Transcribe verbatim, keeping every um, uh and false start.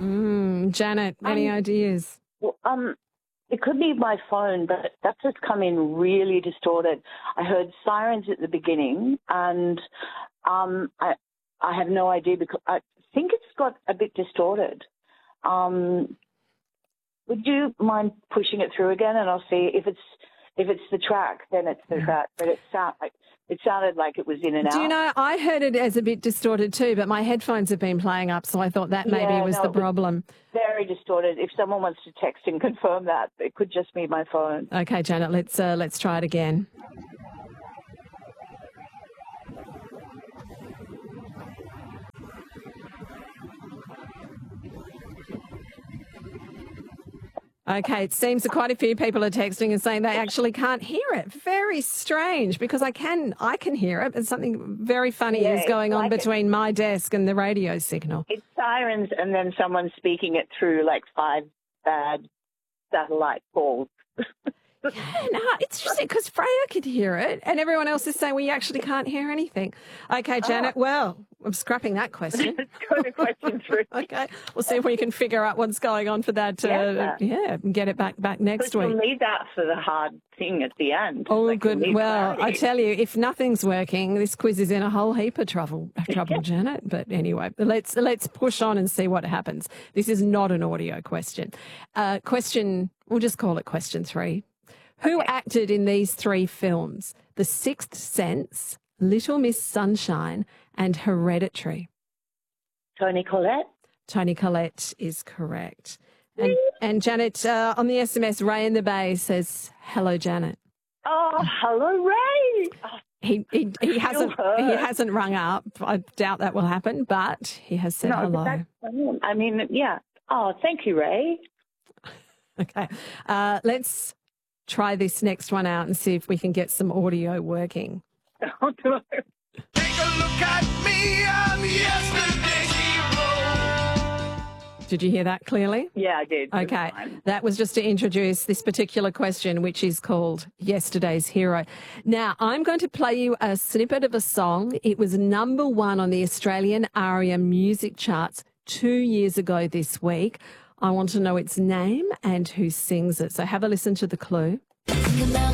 Mm, Janet, any Um, ideas? Well, um, it could be my phone, but that's just come in really distorted. I heard sirens at the beginning, and um, I I have no idea because I think it's got a bit distorted. Um, would you mind pushing it through again, and I'll see if it's if it's the track, then it's the track. But it sound like it sounded like it was in and out. Do you know, I heard it as a bit distorted too, but my headphones have been playing up, so I thought that maybe Yeah, was no, the it was problem. very distorted. If someone wants to text and confirm that, it could just be my phone. Okay, Janet, let's uh, let's try it again. Okay, it seems that quite a few people are texting and saying they actually can't hear it. Very strange, because I can I can hear it, but something very funny Yeah, is it's going on like it- between my desk and the radio signal. It's sirens and then someone speaking it through like five bad satellite calls. Yeah, no, it's just because Freya could hear it and everyone else is saying we actually can't hear anything. Okay, Janet, well, I'm scrapping that question. It's got a question through. Okay, we'll see if we can figure out what's going on for that. Uh, Yeah. yeah, and get it back back next We'll week. need that for the hard thing at the end. Oh, Like, we'll good. need Well, I clarity. tell you, if nothing's working, this quiz is in a whole heap of trouble, trouble, Janet. But anyway, let's let's push on and see what happens. This is not an audio question. Uh, question, we'll just call it question three. Who Okay. acted in these three films? The Sixth Sense, Little Miss Sunshine, and Hereditary. Tony Collette. Tony Collette is correct. And, and Janet, uh, on the S M S, Ray in the Bay says, hello, Janet. Oh, hello, Ray. Oh, He he, he hasn't hurt. he hasn't rung up. I doubt that will happen, but he has said no, but hello. that's, I mean, yeah. Oh, thank you, Ray. Okay, uh, let's try this next one out and see if we can get some audio working. Oh, no. Take a look at me, I'm yesterday's hero. Did you hear that clearly? Yeah, I did. It was Okay, fine. that was just to introduce this particular question, which is called Yesterday's Hero. Now, I'm going to play you a snippet of a song. It was number one on the Australian ARIA music charts two years ago this week. I want to know its name and who sings it. So have a listen to the clue.